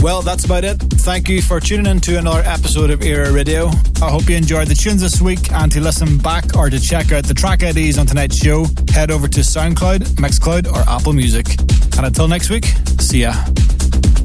Well, that's about it. Thank you for tuning in to another episode of Era Radio. I hope you enjoyed the tunes this week, and to listen back or to check out the track IDs on tonight's show, head over to SoundCloud, Mixcloud or Apple Music. And until next week, see ya.